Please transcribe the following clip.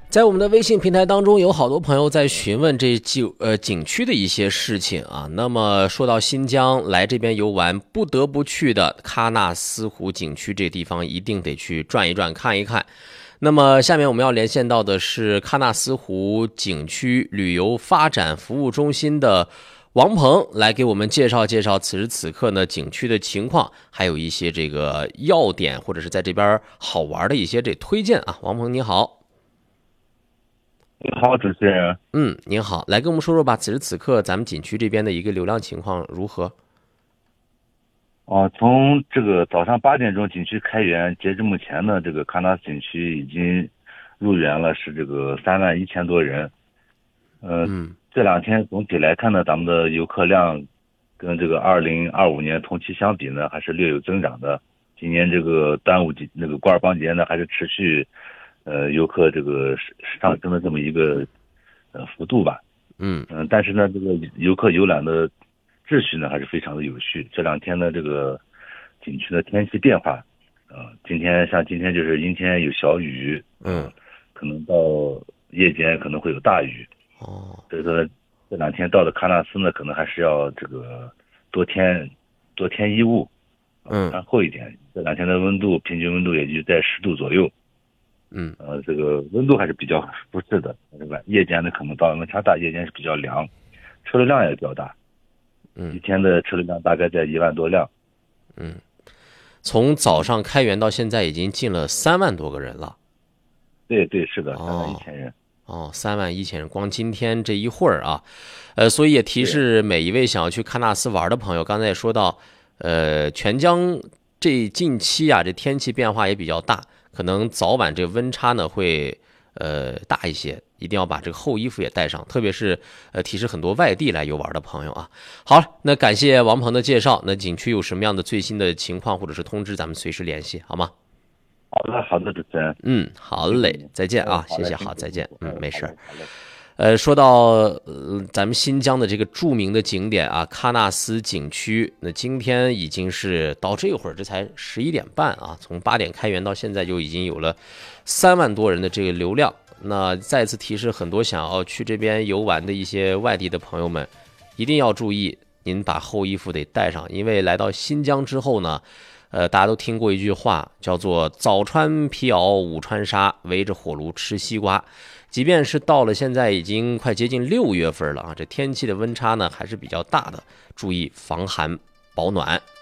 在我们的微信平台当中，有好多朋友在询问这景区的一些事情啊。那么说到新疆来这边游玩，不得不去的喀纳斯湖景区这地方，一定得去转一转看一看。那么下面我们要连线到的是喀纳斯湖景区旅游发展服务中心的王鹏，来给我们介绍介绍此时此刻呢景区的情况，还有一些这个要点或者是在这边好玩的一些这推荐啊。王鹏你好。 你好，主持人。 您好，来跟我们说说吧，此时此刻咱们景区这边的一个流量情况如何？ 从这个早上8点钟景区开园，截至目前呢，这个喀纳斯景区已经入园了，是这个31000多人。这2天总体来看呢，咱们的游客量跟这个2025年同期相比呢，还是略有增长的。今年这个端午节那个古尔邦节呢，还是持续游客这个上升的这么一个幅度吧。但是呢，这个游客游览的秩序呢还是非常的有序。这2天呢，这个景区的天气变化，今天就是阴天有小雨，可能到夜间可能会有大雨。所以说这2天到了喀纳斯呢，可能还是要这个多添衣物，穿厚一点。这2天的平均温度也就在10度左右。这个温度还是比较舒适的，对吧？夜间呢可能到温差大，夜间是比较凉，车流量也比较大。一天的车流量大概在1万多辆。 从早上开园到现在已经进了3万多个人了。 对，是的，31000人。 31000人，光今天这一会儿啊，所以也提示每一位想要去喀纳斯玩的朋友，刚才也说到，全疆这近期啊，这天气变化也比较大，可能早晚这个温差呢会大一些，一定要把这个厚衣服也带上，特别是提示很多外地来游玩的朋友啊。好，那感谢王鹏的介绍，那景区有什么样的最新的情况或者是通知，咱们随时联系，好吗？ 好的，主持人。 好嘞，再见啊，谢谢，好，再见。没事。说到咱们新疆的这个著名的景点啊，喀纳斯景区，那今天已经是到这会儿，这才11点半啊，从8点开园到现在就已经有了3万多人的这个流量。那再次提示很多想要去这边游玩的一些外地的朋友们，一定要注意，您把厚衣服得带上，因为来到新疆之后呢，大家都听过一句话，叫做早穿皮袄，午穿纱，围着火炉吃西瓜。即便是到了现在已经快接近6月份了啊，这天气的温差呢还是比较大的，注意防寒保暖。